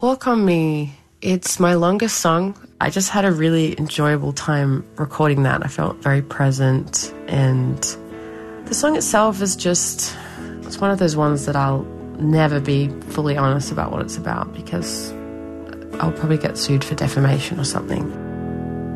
Walk On Me, it's my longest song. I just had a really enjoyable time recording that. I felt very present, and the song itself is just, it's one of those ones that I'll never be fully honest about what it's about because I'll probably get sued for defamation or something.